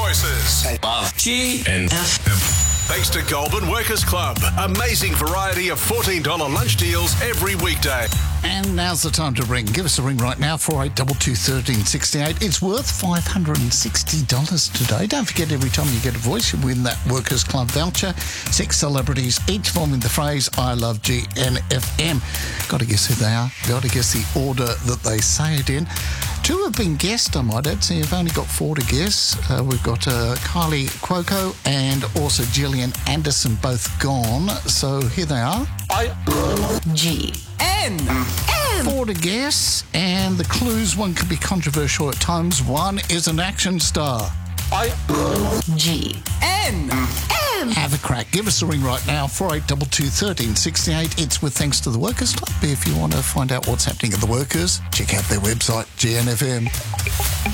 voices. GNFM. Thanks to Goulburn Workers Club. Amazing variety of $14 lunch deals every weekday. And now's the time to ring. Give us a ring right now, 48221368. It's worth $560 today. Don't forget, every time you get a voice, you win that Workers Club voucher. 6 celebrities, each forming the phrase, I love GNFM. Got to guess who they are. Got to guess the order that they say it in. 2 have been guessed, I might add, so you've only got 4 to guess. We've got Kylie Cuoco and also Gillian Anderson, both gone. So here they are. GNFM. 4 to guess, and the clues, one can be controversial at times. 1 is an action star. GNFM. Have a crack. Give us a ring right now, 48221368. It's with thanks to the Workers Club. If you want to find out what's happening at the Workers, check out their website, GNFM.